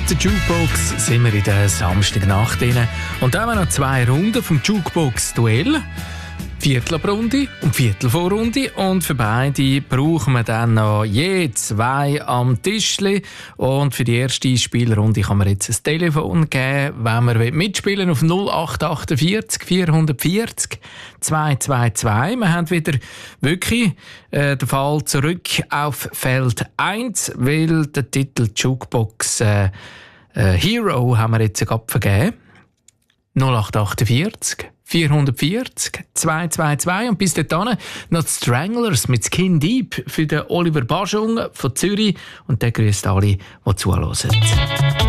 Mit der Jukebox sind wir in der Samstagnacht drin. Und da haben wir noch 2 Runden vom Jukebox-Duell. Viertelrunde und Viertelvorrunde. Und für beide brauchen wir dann noch je 2 am Tischli. Und für die erste Spielrunde kann man jetzt ein Telefon geben, wenn man mitspielen auf 0848 440 222. Wir haben wieder wirklich den Fall zurück auf Feld 1, weil der Titel Jukebox Hero haben wir jetzt gerade vergeben. 0848 440 222 und bis dahin noch die Stranglers mit Skin Deep für den Oliver Baschung von Zürich und der grüßt alle, die zuhören.